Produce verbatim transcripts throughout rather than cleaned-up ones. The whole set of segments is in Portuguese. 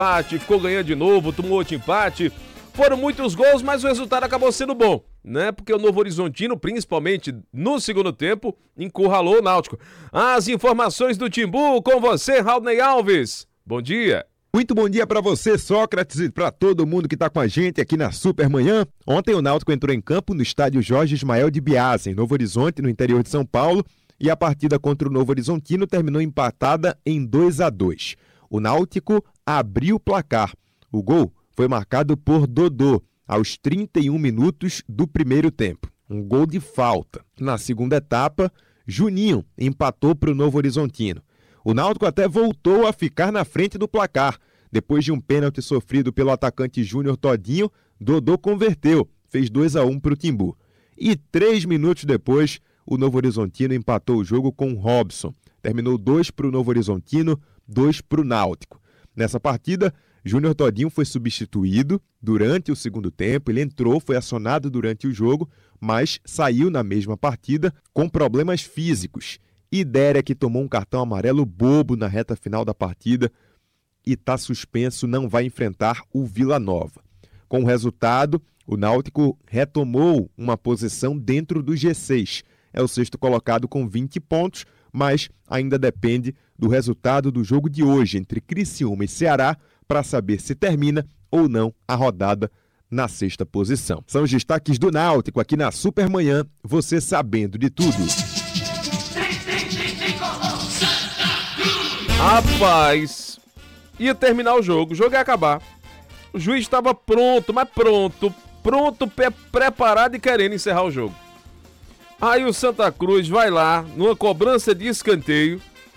empate, ficou ganhando de novo, tomou outro empate. Foram muitos gols, mas o resultado acabou sendo bom, né? Porque o Novo Horizontino, principalmente no segundo tempo, encurralou o Náutico. As informações do Timbu com você, Raulney Alves. Bom dia. Muito bom dia para você, Sócrates, e para todo mundo que está com a gente aqui na Supermanhã. Ontem o Náutico entrou em campo no estádio Jorge Ismael de Biase, em Novo Horizonte, no interior de São Paulo, e a partida contra o Novo Horizontino terminou empatada em dois a dois. O Náutico abriu o placar. O gol foi marcado por Dodô, aos trinta e um minutos do primeiro tempo. Um gol de falta. Na segunda etapa, Juninho empatou para o Novo Horizontino. O Náutico até voltou a ficar na frente do placar. Depois de um pênalti sofrido pelo atacante Júnior Todinho, Dodô converteu, fez dois a um para o Timbu. E três minutos depois, o Novo Horizontino empatou o jogo com Robson. Terminou dois para o Novo Horizontino, dois para o Náutico. Nessa partida, Júnior Todinho foi substituído durante o segundo tempo. Ele entrou, foi acionado durante o jogo, mas saiu na mesma partida com problemas físicos. E Derek tomou um cartão amarelo bobo na reta final da partida e está suspenso, não vai enfrentar o Vila Nova. Com o resultado, o Náutico retomou uma posição dentro do G seis. É o sexto colocado com vinte pontos, mas ainda depende do resultado do jogo de hoje entre Criciúma e Ceará para saber se termina ou não a rodada na sexta posição. São os destaques do Náutico aqui na Supermanhã, você sabendo de tudo. Rapaz, ia terminar o jogo, o jogo ia acabar. O juiz estava pronto, mas pronto, pronto, pé preparado e querendo encerrar o jogo. Aí o Santa Cruz vai lá, numa cobrança de escanteio.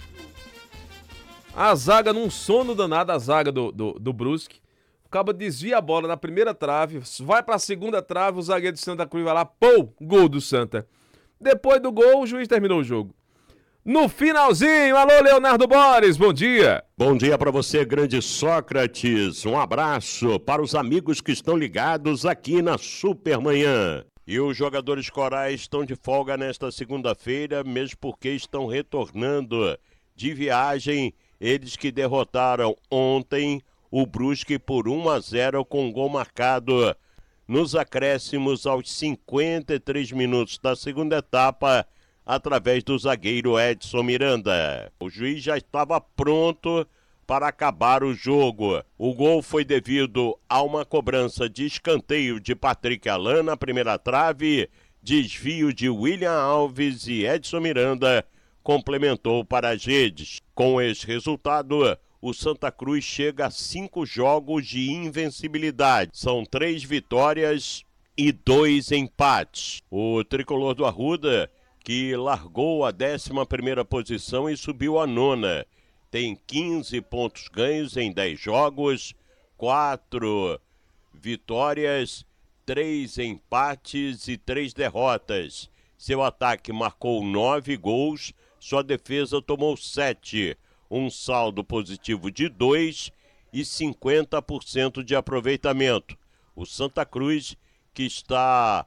A zaga, num sono danado, a zaga do, do, do Brusque. O cabo desvia a bola na primeira trave, vai para a segunda trave, o zagueiro do Santa Cruz vai lá, pô, gol do Santa. Depois do gol, o juiz terminou o jogo. No finalzinho, alô Leonardo Borges, bom dia. Bom dia para você, grande Sócrates. Um abraço para os amigos que estão ligados aqui na Supermanhã. E os jogadores corais estão de folga nesta segunda-feira, mesmo porque estão retornando de viagem. Eles que derrotaram ontem o Brusque por um a zero com gol marcado nos acréscimos aos cinquenta e três minutos da segunda etapa, através do zagueiro Edson Miranda. O juiz já estava pronto para acabar o jogo. O gol foi devido a uma cobrança de escanteio de Patrick Alan na primeira trave, desvio de William Alves e Edson Miranda complementou para as redes. Com esse resultado, o Santa Cruz chega a cinco jogos de invencibilidade. São três vitórias e dois empates. O tricolor do Arruda, que largou a décima primeira posição e subiu à nona. Tem quinze pontos ganhos em dez jogos, quatro vitórias, três empates e três derrotas. Seu ataque marcou nove gols, sua defesa tomou sete. Um saldo positivo de dois e cinquenta por cento de aproveitamento. O Santa Cruz, que está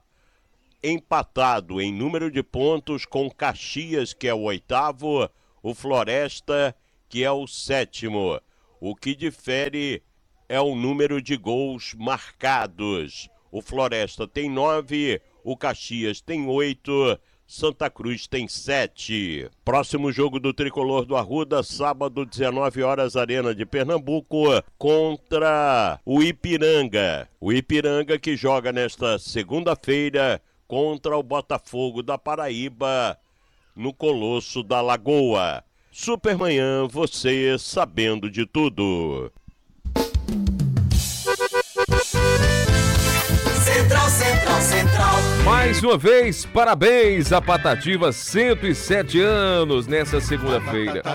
empatado em número de pontos com Caxias, que é o oitavo, o Floresta, que é o sétimo. O que difere é o número de gols marcados. O Floresta tem nove, o Caxias tem oito, Santa Cruz tem sete. Próximo jogo do tricolor do Arruda, sábado, dezenove horas, Arena de Pernambuco, contra o Ipiranga. O Ipiranga que joga nesta segunda-feira contra o Botafogo da Paraíba, no Colosso da Lagoa. Supermanhã, você sabendo de tudo. Central, Central, Central. Mais uma vez, parabéns a Patativa, cento e sete anos nessa segunda-feira.